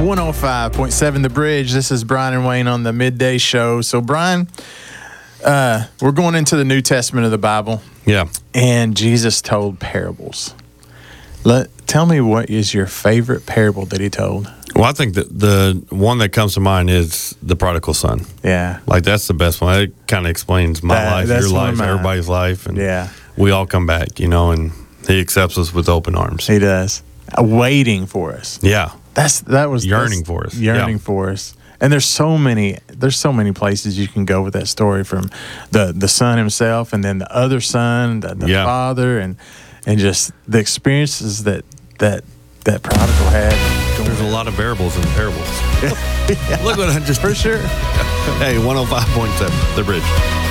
105.7 The Bridge. This is Brian and Wayne on the Midday Show. So, Brian, we're going into the New Testament of the Bible. Yeah. And Jesus told parables. Tell me, what is your favorite parable that he told? Well, I think that the one that comes to mind is the prodigal son. Yeah. Like, that's the best one. It kind of explains my life, your life, everybody's life. And we all come back, and he accepts us with open arms. He does. Waiting for us. Yeah. That was yearning for us. Yearning for us. And there's so many places you can go with that story, from the son himself, and then the other son, the father, and just the experiences that prodigal had. There's a lot of variables in parables. Look what I just... For sure. Hey, 105.7, The Bridge.